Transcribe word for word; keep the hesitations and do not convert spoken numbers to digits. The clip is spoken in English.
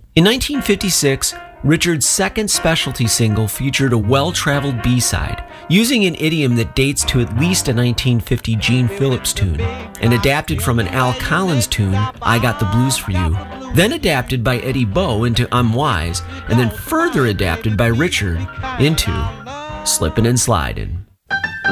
In nineteen fifty-six, Richard's second specialty single featured a well-traveled B-side, using an idiom that dates to at least a nineteen fifty Gene Phillips tune, and adapted from an Al Collins tune, I Got the Blues for You, then adapted by Eddie Bo into I'm Wise, and then further adapted by Richard into Slippin' and Slidin'.